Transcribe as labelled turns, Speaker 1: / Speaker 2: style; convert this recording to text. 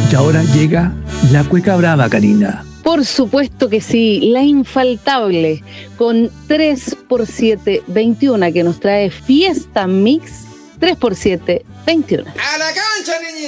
Speaker 1: Y ahora llega la cueca brava, Karina.
Speaker 2: Por supuesto que sí, la infaltable, con 3x7, 21, que nos trae Fiesta Mix 3x7, 21.
Speaker 3: ¡A la cancha, niña!